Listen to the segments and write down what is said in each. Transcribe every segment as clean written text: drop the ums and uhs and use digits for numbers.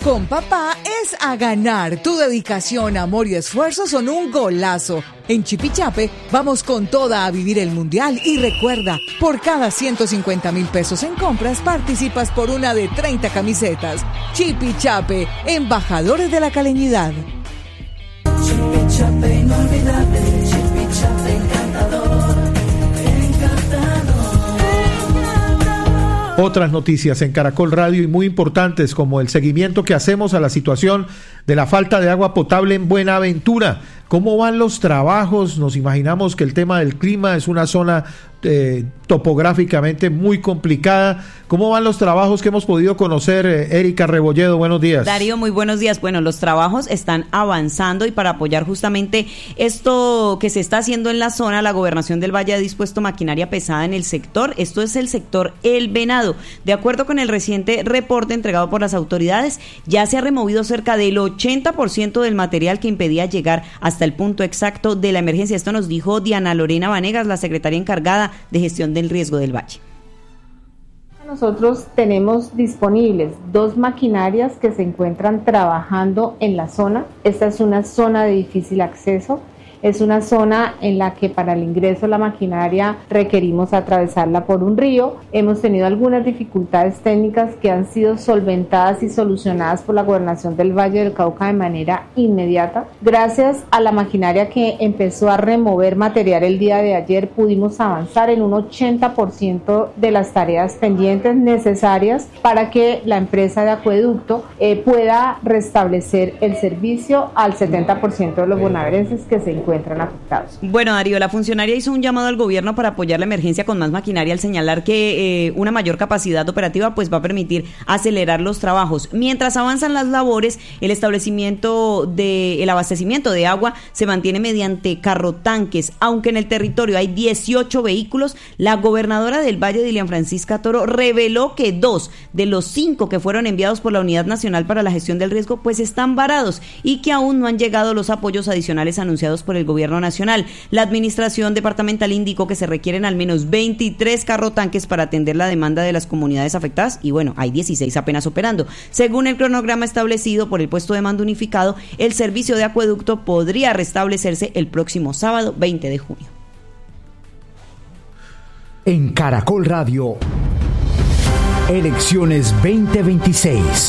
Con papá es a ganar. Tu dedicación, amor y esfuerzo son un golazo. En Chipichape vamos con toda a vivir el Mundial y recuerda, por cada 150,000 pesos en compras participas por una de 30 camisetas. Chipichape, embajadores de la caleñidad. Chipichape inolvidable, Chipichape encantador, encantador. Otras noticias en Caracol Radio y muy importantes, como el seguimiento que hacemos a la situación de la falta de agua potable en Buenaventura. ¿Cómo van los trabajos? Nos imaginamos que el tema del clima es una zona topográficamente muy complicada. ¿Cómo van los trabajos que hemos podido conocer? Erika Rebolledo, buenos días. Darío, muy buenos días. Bueno, los trabajos están avanzando y para apoyar justamente esto que se está haciendo en la zona, la Gobernación del Valle ha dispuesto maquinaria pesada en el sector. Esto es el sector El Venado. De acuerdo con el reciente reporte entregado por las autoridades, ya se ha removido cerca del 80% del material que impedía llegar hasta el punto exacto de la emergencia. Esto nos dijo Diana Lorena Vanegas, la secretaria encargada de gestión del riesgo del Valle. Nosotros tenemos disponibles 2 maquinarias que se encuentran trabajando en la zona. Esta es una zona de difícil acceso. Es una zona en la que para el ingreso de la maquinaria requerimos atravesarla por un río. Hemos tenido algunas dificultades técnicas que han sido solventadas y solucionadas por la Gobernación del Valle del Cauca de manera inmediata. Gracias a la maquinaria que empezó a remover material el día de ayer, pudimos avanzar en un 80% de las tareas pendientes necesarias para que la empresa de acueducto pueda restablecer el servicio al 70% de los bonaerenses que se encuentran afectados. Bueno, Darío, la funcionaria hizo un llamado al gobierno para apoyar la emergencia con más maquinaria al señalar que una mayor capacidad operativa pues va a permitir acelerar los trabajos. Mientras avanzan las labores, el abastecimiento de agua se mantiene mediante carrotanques. Aunque en el territorio hay 18 vehículos, la gobernadora del Valle, Dilian Francisca Toro, reveló que 2 de los 5 que fueron enviados por la Unidad Nacional para la Gestión del Riesgo pues están varados y que aún no han llegado los apoyos adicionales anunciados por el gobierno nacional. La administración departamental indicó que se requieren al menos 23 carrotanques para atender la demanda de las comunidades afectadas y bueno, hay 16 apenas operando. Según el cronograma establecido por el puesto de mando unificado, el servicio de acueducto podría restablecerse el próximo sábado 20 de junio. En Caracol Radio, Elecciones 2026.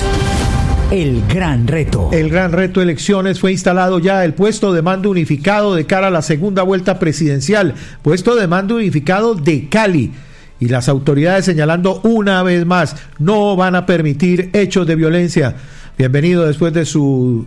El gran reto. El gran reto elecciones. Fue instalado ya el puesto de mando unificado de cara a la segunda vuelta presidencial. Puesto de mando unificado de Cali. Y las autoridades señalando una vez más, no van a permitir hechos de violencia. Bienvenido después de su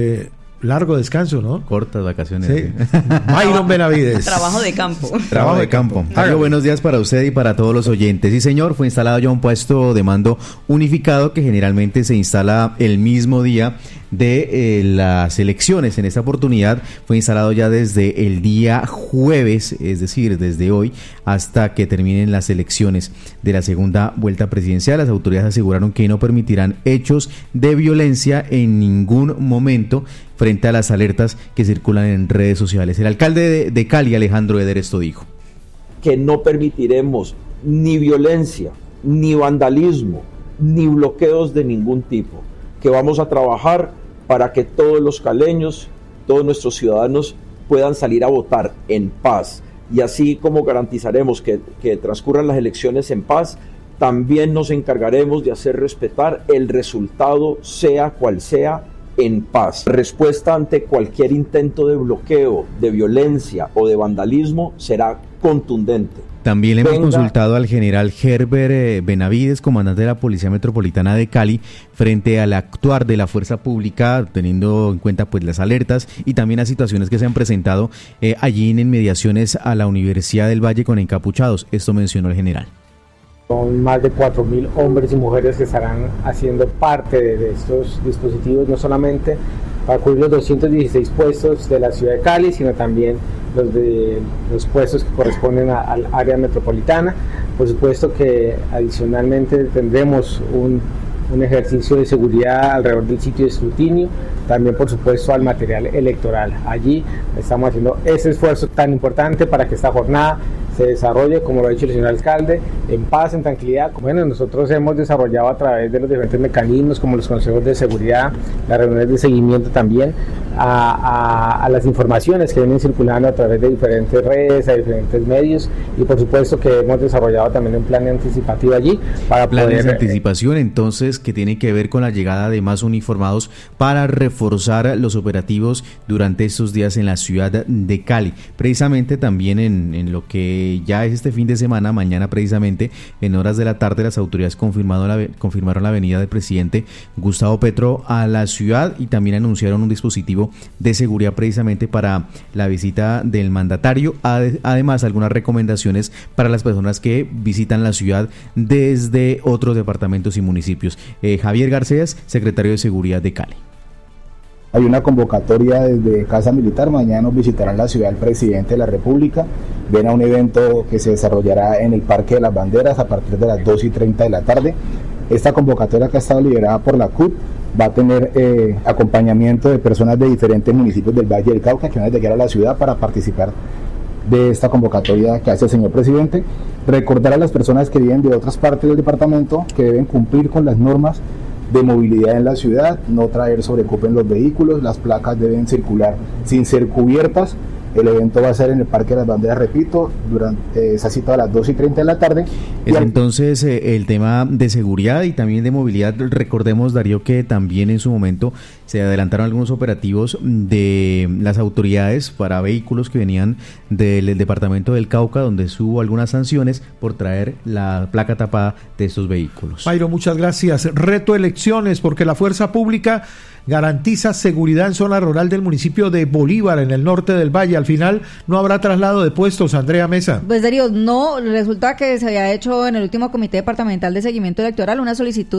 largo descanso, ¿no? Cortas vacaciones. Sí. Myron Benavides. Trabajo de campo. Trabajo de campo. Buenos días para usted y para todos los oyentes. Sí, señor, fue instalado ya un puesto de mando unificado que generalmente se instala el mismo día de las elecciones. En esta oportunidad fue instalado ya desde el día jueves, es decir, desde hoy hasta que terminen las elecciones de la segunda vuelta presidencial. Las autoridades aseguraron que no permitirán hechos de violencia en ningún momento frente a las alertas que circulan en redes sociales. El alcalde de Cali, Alejandro Eder, esto dijo. Que no permitiremos ni violencia, ni vandalismo, ni bloqueos de ningún tipo. Que vamos a trabajar para que todos los caleños, todos nuestros ciudadanos puedan salir a votar en paz. Y así como garantizaremos que transcurran las elecciones en paz, también nos encargaremos de hacer respetar el resultado, sea cual sea, en paz. Respuesta ante cualquier intento de bloqueo, de violencia o de vandalismo será contundente. También le hemos consultado al general Herbert Benavides, comandante de la Policía Metropolitana de Cali, frente al actuar de la fuerza pública, teniendo en cuenta pues las alertas y también las situaciones que se han presentado allí en inmediaciones a la Universidad del Valle con encapuchados. Esto mencionó el general. Son más de 4.000 hombres y mujeres que estarán haciendo parte de estos dispositivos, no solamente para cubrir los 216 puestos de la ciudad de Cali, sino también los puestos que corresponden al área metropolitana. Por supuesto que adicionalmente tendremos un ejercicio de seguridad alrededor del sitio de escrutinio, también por supuesto al material electoral. Allí estamos haciendo ese esfuerzo tan importante para que esta jornada se desarrolle, como lo ha dicho el señor alcalde, en paz, en tranquilidad. Bueno, nosotros hemos desarrollado a través de los diferentes mecanismos, como los consejos de seguridad, las reuniones de seguimiento también, a las informaciones que vienen circulando a través de diferentes redes, a diferentes medios, y por supuesto que hemos desarrollado también un plan anticipativo allí para planes poder... de anticipación, entonces, que tiene que ver con la llegada de más uniformados para reforzar los operativos durante estos días en la ciudad de Cali. Precisamente también en lo que ya es este fin de semana, mañana precisamente, en horas de la tarde, las autoridades confirmaron la venida del presidente Gustavo Petro a la ciudad y también anunciaron un dispositivo de seguridad precisamente para la visita del mandatario. Además, algunas recomendaciones para las personas que visitan la ciudad desde otros departamentos y municipios. Javier Garcés, secretario de Seguridad de Cali. Hay una convocatoria desde Casa Militar. Mañana nos visitarán la ciudad el presidente de la República. Ven a un evento que se desarrollará en el Parque de las Banderas a partir de las 2:30 de la tarde. Esta convocatoria, que ha estado liderada por la CUT, va a tener acompañamiento de personas de diferentes municipios del Valle del Cauca que van a llegar a la ciudad para participar de esta convocatoria que hace el señor presidente. Recordar a las personas que viven de otras partes del departamento que deben cumplir con las normas de movilidad en la ciudad, no traer sobrecupo en los vehículos, las placas deben circular sin ser cubiertas. El evento va a ser en el Parque de las Banderas, repito, durante esa cita a las 2:30 de la tarde. Entonces, el tema de seguridad y también de movilidad, recordemos, Darío, que también en su momento se adelantaron algunos operativos de las autoridades para vehículos que venían del departamento del Cauca, donde hubo algunas sanciones por traer la placa tapada de estos vehículos. Mayro, muchas gracias. Reto elecciones, porque la fuerza pública garantiza seguridad en zona rural del municipio de Bolívar, en el norte del Valle. Al final no habrá traslado de puestos, Andrea Mesa. Pues Darío, no, resulta que se había hecho en el último Comité Departamental de Seguimiento Electoral una solicitud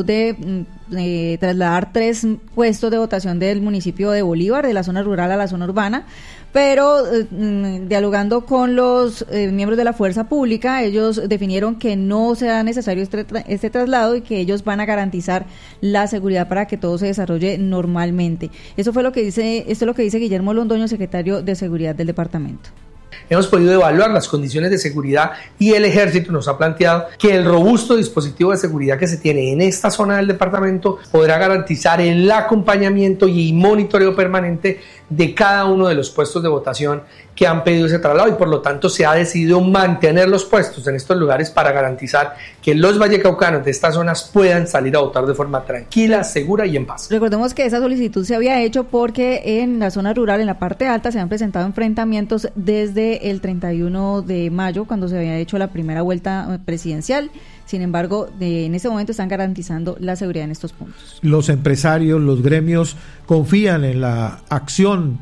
de trasladar 3 puestos de votación del municipio de Bolívar, de la zona rural a la zona urbana, pero dialogando con los miembros de la fuerza pública, ellos definieron que no será necesario este traslado y que ellos van a garantizar la seguridad para que todo se desarrolle normalmente. Esto es lo que dice Guillermo Londoño, secretario de Seguridad del departamento. Hemos podido evaluar las condiciones de seguridad y el Ejército nos ha planteado que el robusto dispositivo de seguridad que se tiene en esta zona del departamento podrá garantizar el acompañamiento y monitoreo permanente de cada uno de los puestos de votación que han pedido ese traslado, y por lo tanto se ha decidido mantener los puestos en estos lugares para garantizar que los vallecaucanos de estas zonas puedan salir a votar de forma tranquila, segura y en paz. Recordemos que esa solicitud se había hecho porque en la zona rural, en la parte alta, se han presentado enfrentamientos desde el 31 de mayo, cuando se había hecho la primera vuelta presidencial. Sin embargo, en este momento están garantizando la seguridad en estos puntos. Los empresarios, los gremios confían en la acción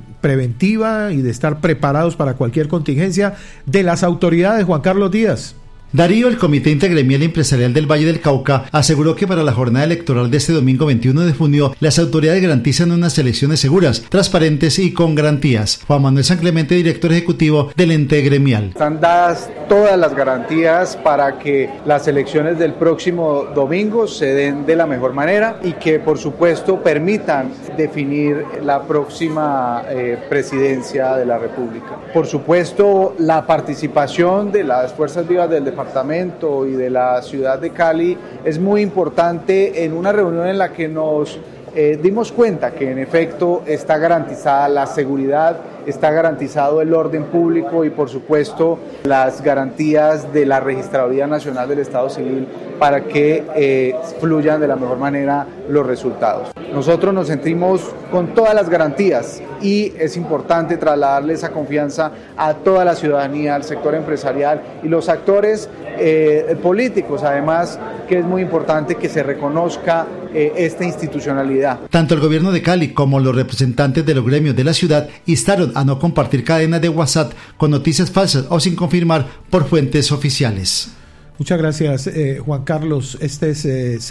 preventiva y de estar preparados para cualquier contingencia de las autoridades. Juan Carlos Díaz. Darío, el Comité Intergremial Empresarial del Valle del Cauca, aseguró que para la jornada electoral de este domingo 21 de junio, las autoridades garantizan unas elecciones seguras, transparentes y con garantías. Juan Manuel San Clemente, director ejecutivo del ente gremial. Están dadas todas las garantías para que las elecciones del próximo domingo se den de la mejor manera y que, por supuesto, permitan definir la próxima presidencia de la República. Por supuesto, la participación de las fuerzas vivas del departamento y de la ciudad de Cali es muy importante en una reunión en la que nos dimos cuenta que en efecto está garantizada la seguridad, está garantizado el orden público y por supuesto las garantías de la Registraduría Nacional del Estado Civil para que fluyan de la mejor manera los resultados. Nosotros nos sentimos con todas las garantías y es importante trasladarle esa confianza a toda la ciudadanía, al sector empresarial y los actores políticos, además que es muy importante que se reconozca esta institucionalidad. Tanto el gobierno de Cali como los representantes de los gremios de la ciudad instaron a no compartir cadenas de WhatsApp con noticias falsas o sin confirmar por fuentes oficiales. Muchas gracias, Juan Carlos. Este es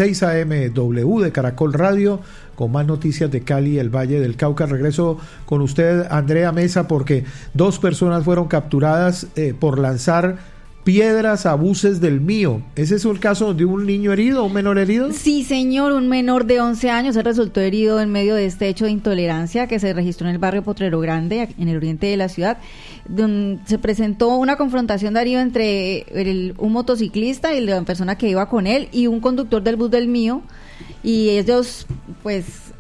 6am de Caracol Radio, con más noticias de Cali y el Valle del Cauca. Regreso con usted, Andrea Mesa, porque 2 personas fueron capturadas por lanzar piedras a buses del Mío. ¿Ese es el caso de un niño herido, un menor herido? Sí, señor, un menor de 11 años resultó herido en medio de este hecho de intolerancia que se registró en el barrio Potrero Grande, en el oriente de la ciudad, donde se presentó una confrontación, Darío, entre un motociclista y la persona que iba con él y un conductor del bus del Mío, y ellos pues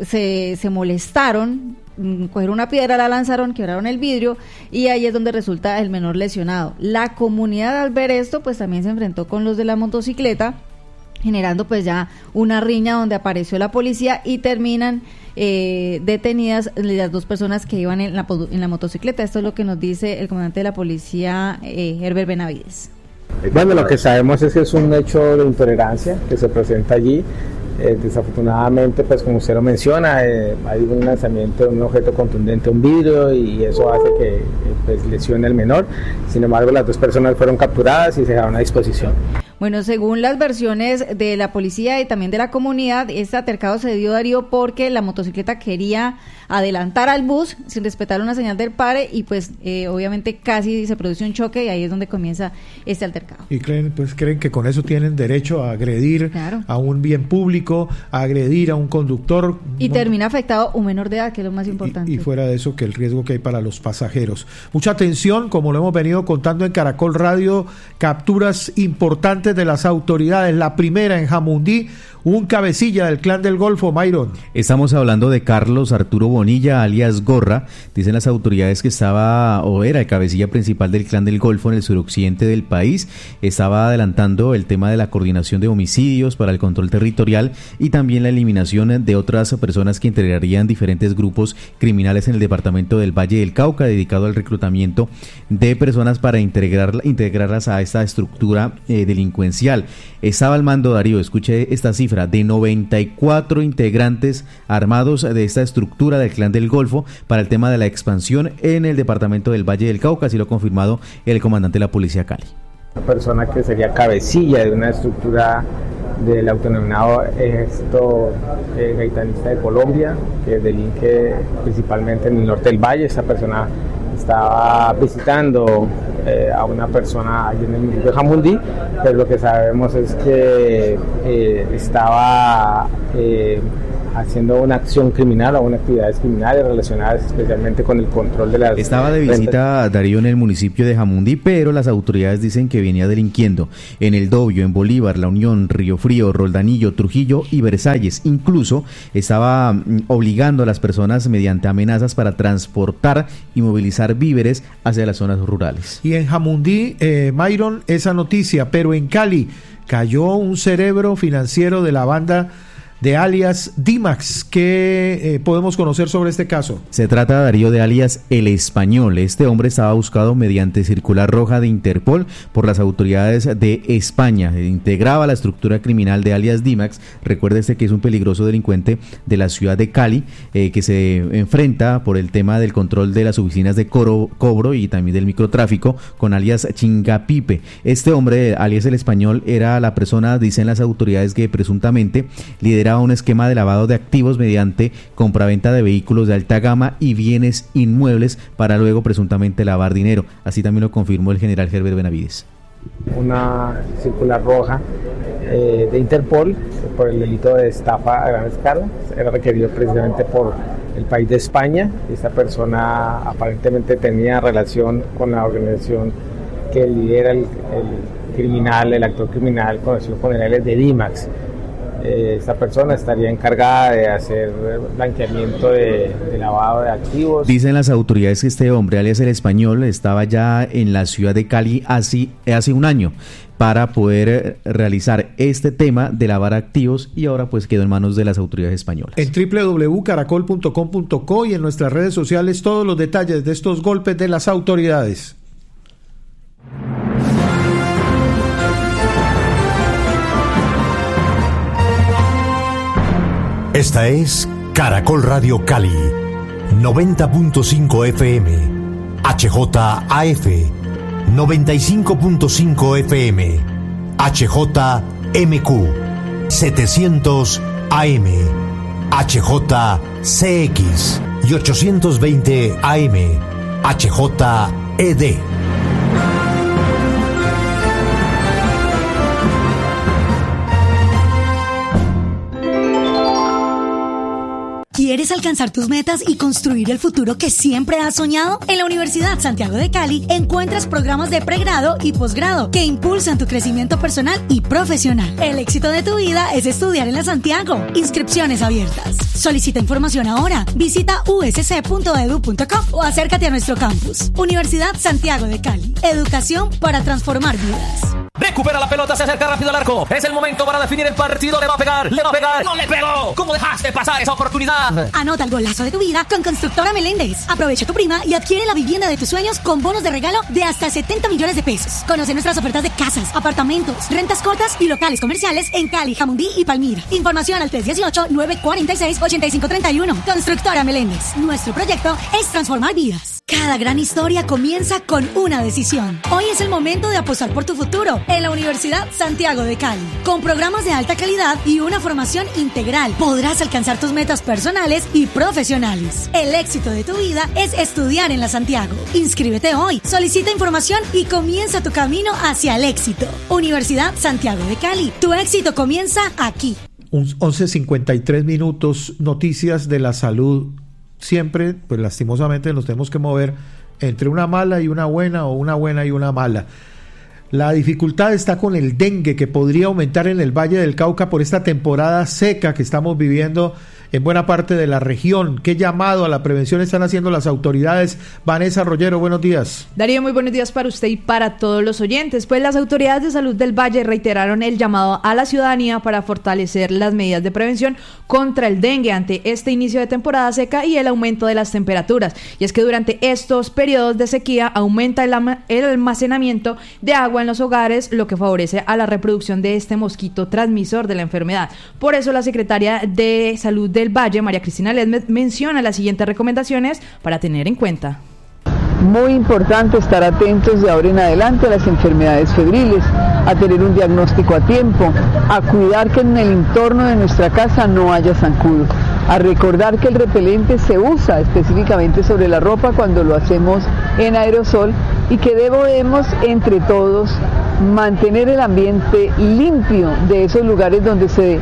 se molestaron, cogieron una piedra, la lanzaron, quebraron el vidrio y ahí es donde resulta el menor lesionado. La comunidad, al ver esto, pues también se enfrentó con los de la motocicleta, generando pues ya una riña donde apareció la policía y terminan detenidas las dos personas que iban en la motocicleta. Esto es lo que nos dice el comandante de la policía, Herbert Benavides. Bueno, lo que sabemos es que es un hecho de intolerancia que se presenta allí. Desafortunadamente, pues como usted lo menciona, hay un lanzamiento de un objeto contundente, un vidrio, y eso hace que pues lesione al menor. Sin embargo, las dos personas fueron capturadas y se dejaron a disposición. Bueno, según las versiones de la policía y también de la comunidad, este altercado se dio, Darío, porque la motocicleta quería adelantar al bus sin respetar una señal del pare y pues obviamente casi se produce un choque y ahí es donde comienza este altercado. Y creen que con eso tienen derecho a agredir a un bien público, a agredir a un conductor. Y termina afectado un menor de edad, que es lo más importante. Y fuera de eso, que el riesgo que hay para los pasajeros. Mucha atención, como lo hemos venido contando en Caracol Radio, capturas importantes de las autoridades. La primera en Jamundí, un cabecilla del Clan del Golfo, Myron. Estamos hablando de Carlos Arturo Bonilla, alias Gorra. Dicen las autoridades que estaba o era el cabecilla principal del Clan del Golfo en el suroccidente del país. Estaba adelantando el tema de la coordinación de homicidios para el control territorial y también la eliminación de otras personas que integrarían diferentes grupos criminales en el departamento del Valle del Cauca, dedicado al reclutamiento de personas para integrarlas a esta estructura delincuencial. Estaba al mando, Darío, escuche esta cifra, de 94 integrantes armados de esta estructura del Clan del Golfo para el tema de la expansión en el departamento del Valle del Cauca, así lo ha confirmado el comandante de la Policía Cali. Una persona que sería cabecilla de una estructura del autodenominado Ejército Gaitanista de Colombia, que delinque principalmente en el norte del valle. Esta persona estaba visitando a una persona allí en el municipio de Jamundí, pero lo que sabemos es que estaba haciendo una acción criminal o unas actividades criminales relacionadas especialmente con el control de las... Estaba de visita, Darío, en el municipio de Jamundí, pero las autoridades dicen que venía delinquiendo en El Dobio, en Bolívar, La Unión, Río Frío, Roldanillo, Trujillo y Versalles. Incluso estaba obligando a las personas mediante amenazas para transportar y movilizar víveres hacia las zonas rurales. Y en Jamundí, Myron, esa noticia, pero en Cali cayó un cerebro financiero de la banda de alias Dimax. ¿Qué podemos conocer sobre este caso? Se trata, Darío, de alias El Español. Este hombre estaba buscado mediante circular roja de Interpol por las autoridades de España. Integraba la estructura criminal de alias Dimax. Recuérdese que es un peligroso delincuente de la ciudad de Cali, que se enfrenta por el tema del control de las oficinas de cobro y también del microtráfico con alias Chingapipe. Este hombre, alias El Español, era la persona, dicen las autoridades, que presuntamente lideraba un esquema de lavado de activos mediante compraventa de vehículos de alta gama y bienes inmuebles para luego presuntamente lavar dinero. Así también lo confirmó el general Herbert Benavides. Una circular roja de Interpol por el delito de estafa a gran escala. Era requerido precisamente por el país de España. Esta persona aparentemente tenía relación con la organización que lidera el criminal, el actor criminal conocido con el alias de Dimax. Esta persona estaría encargada de hacer blanqueamiento de lavado de activos. Dicen las autoridades que este hombre, alias El Español, estaba ya en la ciudad de Cali hace un año para poder realizar este tema de lavar activos y ahora pues quedó en manos de las autoridades españolas. En www.caracol.com.co y en nuestras redes sociales todos los detalles de estos golpes de las autoridades. Esta es Caracol Radio Cali, 90.5 FM, HJAF, 95.5 FM, HJMQ, 700 AM, HJCX y 820 AM, HJED. ¿Quieres alcanzar tus metas y construir el futuro que siempre has soñado? En la Universidad Santiago de Cali encuentras programas de pregrado y posgrado que impulsan tu crecimiento personal y profesional. El éxito de tu vida es estudiar en la Santiago. Inscripciones abiertas. Solicita información ahora. Visita usc.edu.com o acércate a nuestro campus. Universidad Santiago de Cali. Educación para transformar vidas. Recupera la pelota, se acerca rápido al arco. Es el momento para definir el partido. Le va a pegar, no le pegó. ¿Cómo dejaste pasar esa oportunidad? Anota el golazo de tu vida con Constructora Meléndez. Aprovecha tu prima y adquiere la vivienda de tus sueños con bonos de regalo de hasta 70 millones de pesos. Conoce nuestras ofertas de casas, apartamentos, rentas cortas y locales comerciales en Cali, Jamundí y Palmira. Información al 318-946-8531. Constructora Meléndez. Nuestro proyecto es transformar vidas. Cada gran historia comienza con una decisión. Hoy es el momento de apostar por tu futuro en la Universidad Santiago de Cali. Con programas de alta calidad y una formación integral, podrás alcanzar tus metas personales y profesionales. El éxito de tu vida es estudiar en la Santiago. Inscríbete hoy, solicita información y comienza tu camino hacia el éxito. Universidad Santiago de Cali. Tu éxito comienza aquí. 11:53 minutos, noticias de la salud. Siempre, pues lastimosamente nos tenemos que mover entre una mala y una buena, o una buena y una mala. La dificultad está con el dengue, que podría aumentar en el Valle del Cauca por esta temporada seca que estamos viviendo en buena parte de la región. ¿Qué llamado a la prevención están haciendo las autoridades? Vanessa Rollero, buenos días. Darío, muy buenos días para usted y para todos los oyentes. Pues las autoridades de salud del Valle reiteraron el llamado a la ciudadanía para fortalecer las medidas de prevención contra el dengue ante este inicio de temporada seca y el aumento de las temperaturas. Y es que durante estos periodos de sequía aumenta el almacenamiento de agua en los hogares, lo que favorece a la reproducción de este mosquito transmisor de la enfermedad. Por eso la secretaria de Salud del Valle, María Cristina Ledmed, menciona las siguientes recomendaciones para tener en cuenta. Muy importante estar atentos de ahora en adelante a las enfermedades febriles, a tener un diagnóstico a tiempo, a cuidar que en el entorno de nuestra casa no haya zancudo, a recordar que el repelente se usa específicamente sobre la ropa cuando lo hacemos en aerosol y que debemos entre todos mantener el ambiente limpio de esos lugares donde se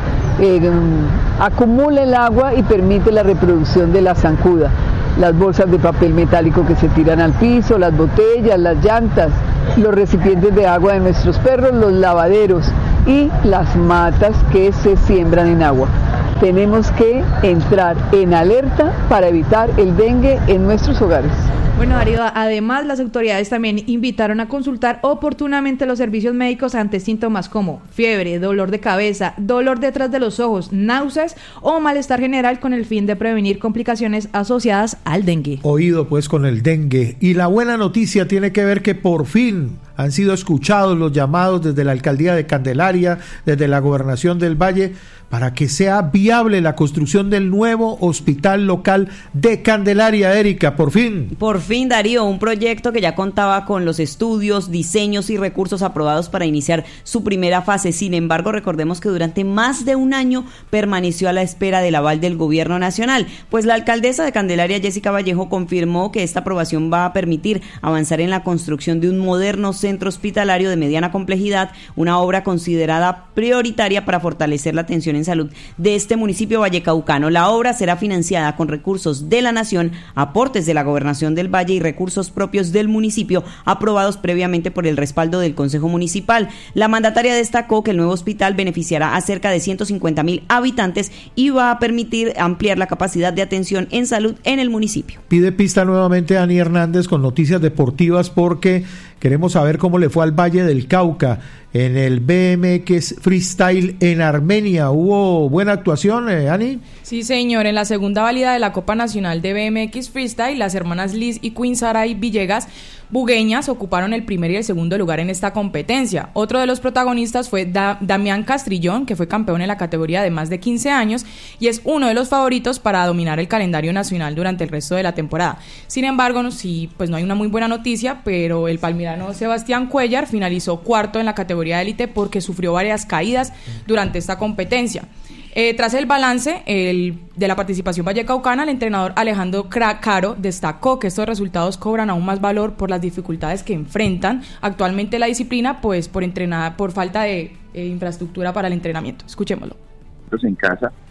acumula el agua y permite la reproducción de la zancuda. Las bolsas de papel metálico que se tiran al piso, las botellas, las llantas, los recipientes de agua de nuestros perros, los lavaderos y las matas que se siembran en agua. Tenemos que entrar en alerta para evitar el dengue en nuestros hogares. Bueno, Darío, además las autoridades también invitaron a consultar oportunamente los servicios médicos ante síntomas como fiebre, dolor de cabeza, dolor detrás de los ojos, náuseas o malestar general con el fin de prevenir complicaciones asociadas al dengue. Oído pues con el dengue. Y la buena noticia tiene que ver que por fin han sido escuchados los llamados desde la alcaldía de Candelaria, desde la gobernación del Valle, para que sea viable la construcción del nuevo hospital local de Candelaria. Erika, por fin. Por fin, Darío, un proyecto que ya contaba con los estudios, diseños y recursos aprobados para iniciar su primera fase. Sin embargo, recordemos que durante más de un año permaneció a la espera del aval del gobierno nacional, pues la alcaldesa de Candelaria, Jessica Vallejo, confirmó que esta aprobación va a permitir avanzar en la construcción de un moderno centro hospitalario de mediana complejidad, una obra considerada prioritaria para fortalecer la atención en salud de este municipio vallecaucano. La obra será financiada con recursos de la nación, aportes de la gobernación del Valle y recursos propios del municipio aprobados previamente por el respaldo del Consejo Municipal. La mandataria destacó que el nuevo hospital beneficiará a cerca de 150,000 habitantes y va a permitir ampliar la capacidad de atención en salud en el municipio. Pide pista nuevamente Ani Hernández con noticias deportivas porque queremos saber cómo le fue al Valle del Cauca en el BMX Freestyle en Armenia. ¿Hubo buena actuación, Ani? Sí, señor. En la segunda válida de la Copa Nacional de BMX Freestyle, las hermanas Liz y Queen Saray Villegas bugueñas ocuparon el primer y el segundo lugar en esta competencia. Otro de los protagonistas fue Damián Castrillón, que fue campeón en la categoría de más de 15 años y es uno de los favoritos para dominar el calendario nacional durante el resto de la temporada. Sin embargo, no hay una muy buena noticia, pero el palmirano Sebastián Cuellar finalizó cuarto en la categoría de élite porque sufrió varias caídas durante esta competencia. Tras el balance de la participación vallecaucana, el entrenador Alejandro Caro destacó que estos resultados cobran aún más valor por las dificultades que enfrentan actualmente la disciplina, pues por falta de infraestructura para el entrenamiento. Escuchémoslo. En casa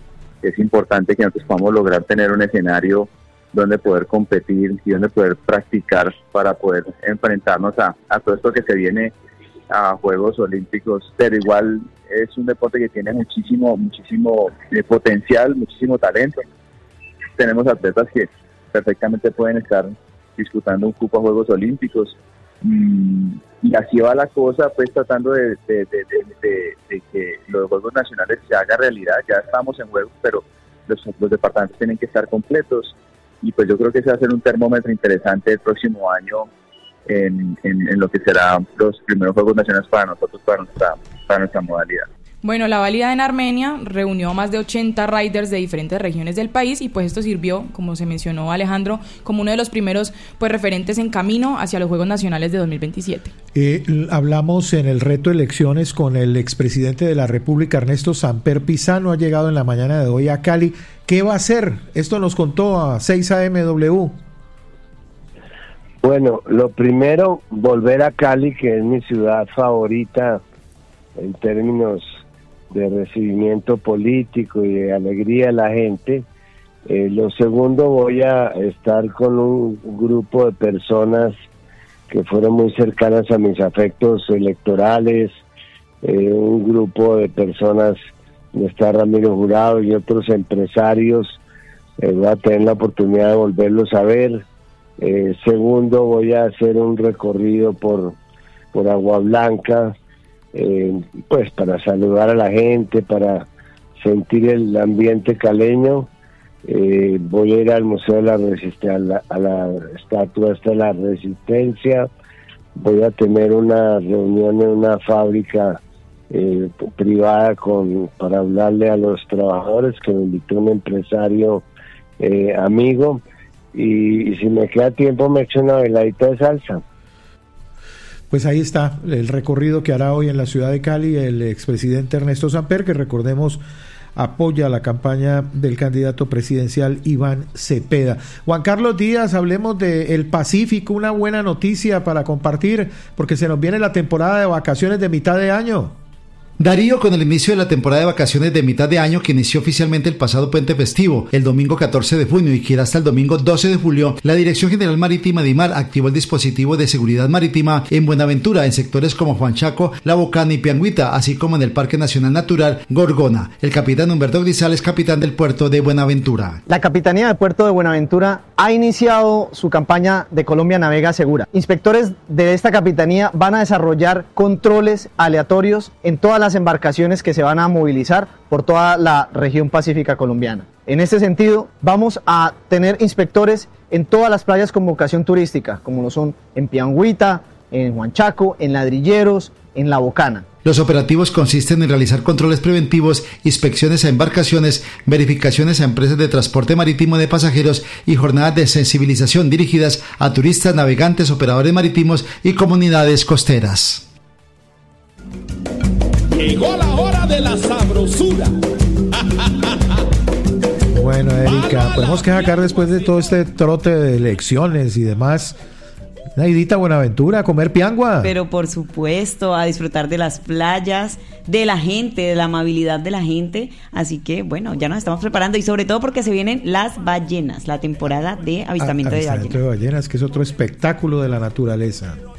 es importante que nosotros podamos lograr tener un escenario donde poder competir y donde poder practicar para poder enfrentarnos a todo esto que se viene a Juegos Olímpicos. Pero igual es un deporte que tiene muchísimo potencial, muchísimo talento. Tenemos atletas que perfectamente pueden estar disputando un cupo a Juegos Olímpicos, y así va la cosa, pues tratando de que los Juegos Nacionales se haga realidad. Ya estamos en juegos, pero los departamentos tienen que estar completos, y pues yo creo que ese va a ser un termómetro interesante el próximo año en lo que serán los primeros Juegos Nacionales para nosotros, para nuestra modalidad. Bueno, la válida en Armenia reunió a más de 80 riders de diferentes regiones del país, y pues esto sirvió, como se mencionó Alejandro, como uno de los primeros pues referentes en camino hacia los Juegos Nacionales de 2027. Hablamos en el reto elecciones con el expresidente de la República, Ernesto Samper Pizano. Ha llegado en la mañana de hoy a Cali. ¿Qué va a hacer? Esto nos contó a 6am. Bueno, lo primero, volver a Cali, que es mi ciudad favorita en términos de recibimiento político y de alegría de la gente. Lo segundo, voy a estar con un grupo de personas que fueron muy cercanas a mis afectos electorales, un grupo de personas, donde está Ramiro Jurado y otros empresarios. Voy a tener la oportunidad de volverlos a ver. Segundo, voy a hacer un recorrido por Agua Blanca, pues para saludar a la gente, para sentir el ambiente caleño. Voy a ir al Museo de la Resistencia, a la estatua esta de la Resistencia. Voy a tener una reunión en una fábrica privada para hablarle a los trabajadores, que me invitó un empresario amigo, y si me queda tiempo me echo una bailadita de salsa. Pues ahí está el recorrido que hará hoy en la ciudad de Cali el expresidente Ernesto Samper, que recordemos apoya la campaña del candidato presidencial Iván Cepeda. Juan Carlos Díaz, hablemos de El Pacífico, una buena noticia para compartir, porque se nos viene la temporada de vacaciones de mitad de año. Darío, con el inicio de la temporada de vacaciones de mitad de año, que inició oficialmente el pasado puente festivo, el domingo 14 de junio y que irá hasta el domingo 12 de julio, la Dirección General Marítima DIMAR activó el dispositivo de seguridad marítima en Buenaventura, en sectores como Juan Chaco, La Bocana y Piangüita, así como en el Parque Nacional Natural Gorgona. El capitán Humberto Grisales, capitán del puerto de Buenaventura. La Capitanía del Puerto de Buenaventura ha iniciado su campaña de Colombia Navega Segura. Inspectores de esta capitanía van a desarrollar controles aleatorios en todas las embarcaciones que se van a movilizar por toda la región pacífica colombiana. En este sentido, vamos a tener inspectores en todas las playas con vocación turística, como lo son en Piangüita, en Juan Chaco, en Ladrilleros, en La Bocana. Los operativos consisten en realizar controles preventivos, inspecciones a embarcaciones, verificaciones a empresas de transporte marítimo de pasajeros y jornadas de sensibilización dirigidas a turistas, navegantes, operadores marítimos y comunidades costeras. Llegó la hora de la sabrosura. Bueno, Erika, podemos que sacar después de todo este trote de elecciones y demás, una idita a Buenaventura, a comer piangua. Pero por supuesto, a disfrutar de las playas, de la gente, de la amabilidad de la gente. Así que, bueno, ya nos estamos preparando, y sobre todo porque se vienen las ballenas, la temporada de avistamiento de ballenas. Avistamiento de ballenas, que es otro espectáculo de la naturaleza.